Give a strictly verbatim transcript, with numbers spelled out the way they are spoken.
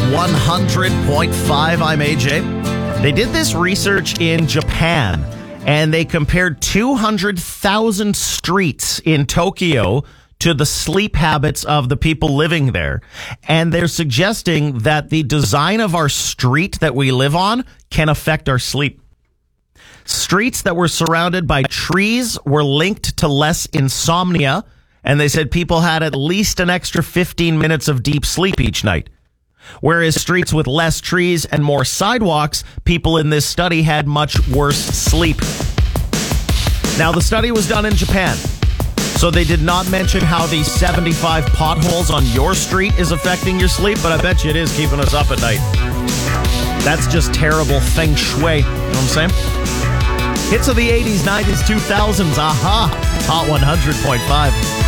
one hundred point five. I'm A J. They did this research in Japan, and they compared two hundred thousand streets in Tokyo to the sleep habits of the people living there. And they're suggesting that the design of our street that we live on can affect our sleep. Streets that were surrounded by trees were linked to less insomnia, and they said people had at least an extra fifteen minutes of deep sleep each night. Whereas streets with less trees and more sidewalks, people in this study had much worse sleep. Now, the study was done in Japan, so they did not mention how the seventy-five potholes on your street is affecting your sleep, but I bet you it is keeping us up at night. That's just terrible feng shui. You know what I'm saying? Hits of the eighties, nineties, two thousands. Aha. Hot one hundred point five.